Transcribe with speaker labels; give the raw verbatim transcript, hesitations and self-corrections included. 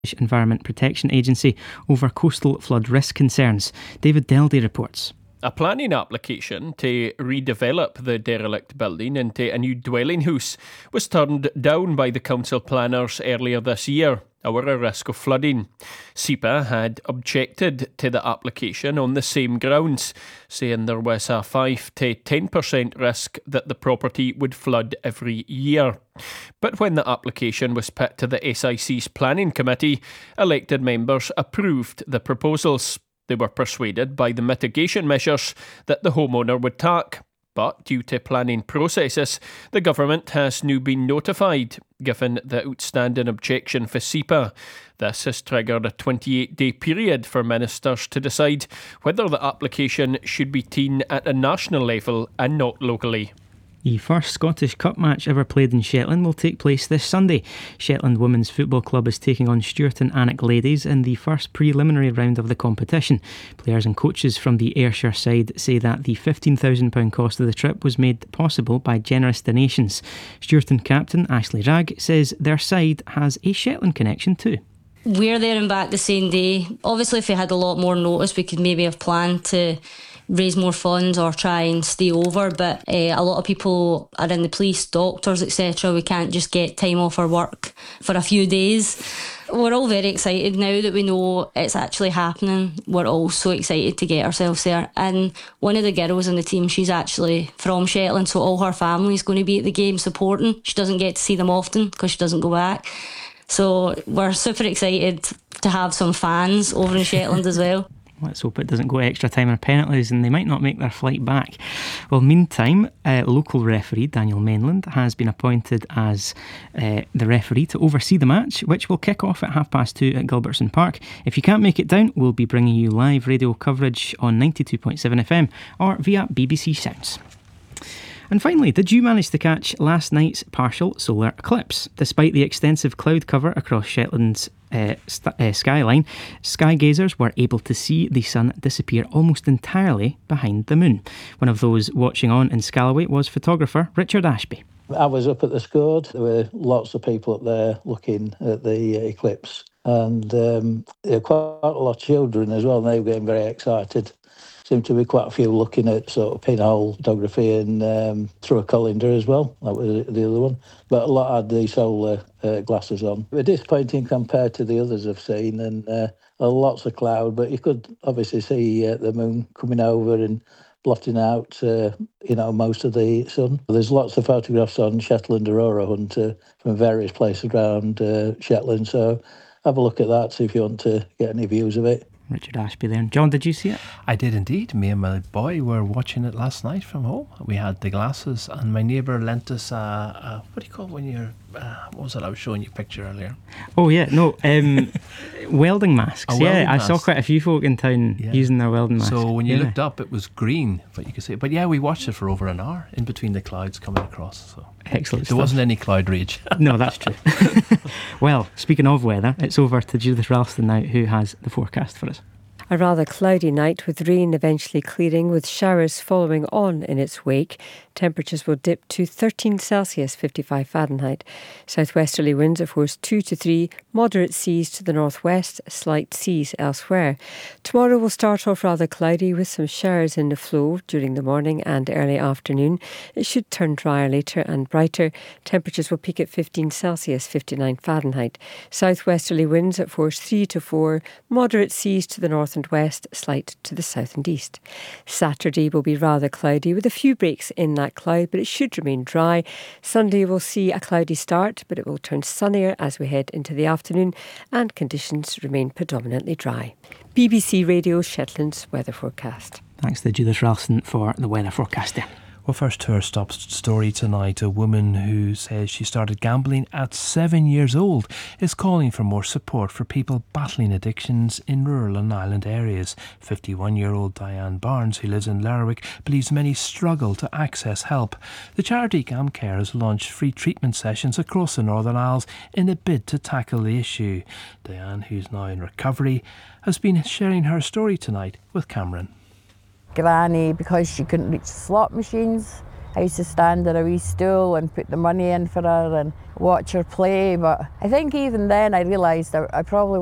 Speaker 1: Environment Protection Agency over coastal flood risk concerns. David Deldy reports.
Speaker 2: A planning application to redevelop the derelict building into a new dwelling house was turned down by the council planners earlier this year over a risk of flooding. S E P A had objected to the application on the same grounds, saying there was a five to ten percent risk that the property would flood every year. But when the application was put to the S I C's planning committee, elected members approved the proposals. They were persuaded by the mitigation measures that the homeowner would take. But due to planning processes, the government has now been notified, given the outstanding objection for S E P A. This has triggered a twenty-eight day period for ministers to decide whether the application should be taken at a national level and not locally.
Speaker 1: The first Scottish Cup match ever played in Shetland will take place this Sunday. Shetland Women's Football Club is taking on Stewart and Alnwick Ladies in the first preliminary round of the competition. Players and coaches from the Ayrshire side say that the fifteen thousand pounds cost of the trip was made possible by generous donations. Stewarton captain Ashley Ragg says their side has a Shetland connection too.
Speaker 3: We're there and back the same day. Obviously, if we had a lot more notice, we could maybe have planned to raise more funds or try and stay over, but uh, a lot of people are in the police, doctors, et cetera. We can't just get time off our work for a few days. We're all very excited now that we know it's actually happening. We're all so excited to get ourselves there. And one of the girls in the team, she's actually from Shetland, so all her family's going to be at the game supporting. She doesn't get to see them often because she doesn't go back. So we're super excited to have some fans over in Shetland as well.
Speaker 1: Let's hope it doesn't go extra time or penalties and they might not make their flight back. Well, meantime, uh, local referee Daniel Mainland has been appointed as uh, the referee to oversee the match, which will kick off at half past two at Gilbertson Park. If you can't make it down, we'll be bringing you live radio coverage on ninety-two point seven F M or via B B C Sounds. And finally, did you manage to catch last night's partial solar eclipse? Despite the extensive cloud cover across Shetland's uh, st- uh, skyline, sky gazers were able to see the sun disappear almost entirely behind the moon. One of those watching on in Scalloway was photographer Richard Ashby.
Speaker 4: I was up at the Scord. There were lots of people up there looking at the eclipse, and um, there were quite a lot of children as well, and they were getting very excited. Seemed to be quite a few looking at sort of pinhole photography and um, through a colander as well. That was the other one. But a lot had the solar uh, glasses on. It was disappointing compared to the others I've seen, and uh, lots of cloud, but you could obviously see uh, the moon coming over and blotting out, uh, you know, most of the sun. There's lots of photographs on Shetland Aurora Hunter from various places around uh, Shetland, so have a look at that, see if you want to get any views of it.
Speaker 1: Richard Ashby there. John, did you see it?
Speaker 5: I did indeed. Me and my boy were watching it last night from home. We had the glasses and my neighbour lent us a, a what do you call it when you're, uh, what was it I was showing you a picture earlier?
Speaker 1: Oh yeah, no, um, welding masks.
Speaker 5: A welding
Speaker 1: yeah,
Speaker 5: mask.
Speaker 1: I saw quite a few folk in town yeah. using their welding masks.
Speaker 5: So when you
Speaker 1: yeah.
Speaker 5: looked up, it was green, but you could see it. But yeah, we watched it for over an hour in between the clouds coming across. So
Speaker 1: excellent.
Speaker 5: There
Speaker 1: stuff.
Speaker 5: wasn't any cloud rage.
Speaker 1: No, that's true. Well, speaking of weather, it's over to Judith Ralston now, who has the forecast for us.
Speaker 6: A rather cloudy night with rain eventually clearing, with showers following on in its wake. Temperatures will dip to thirteen Celsius, fifty-five Fahrenheit. Southwesterly winds of force two to three, moderate seas to the northwest, slight seas elsewhere. Tomorrow will start off rather cloudy with some showers in the flow during the morning and early afternoon. It should turn drier later and brighter. Temperatures will peak at fifteen Celsius, fifty-nine Fahrenheit. Southwesterly winds at force three to four, moderate seas to the north and west, slight to the south and east. Saturday will be rather cloudy with a few breaks in that cloud, but it should remain dry. Sunday will see a cloudy start, but it will turn sunnier as we head into the afternoon and conditions remain predominantly dry. B B C Radio Shetland's weather forecast.
Speaker 1: Thanks to Judith Ralston for the weather forecast there.
Speaker 5: Well, first to our stop story tonight, a woman who says she started gambling at seven years old is calling for more support for people battling addictions in rural and island areas. fifty-one-year-old Diane Barnes, who lives in Lerwick, believes many struggle to access help. The charity GamCare has launched free treatment sessions across the Northern Isles in a bid to tackle the issue. Diane, who's now in recovery, has been sharing her story tonight with Cameron.
Speaker 7: Granny, because she couldn't reach slot machines, I used to stand on a wee stool and put the money in for her and watch her play, but I think even then I realised I, I probably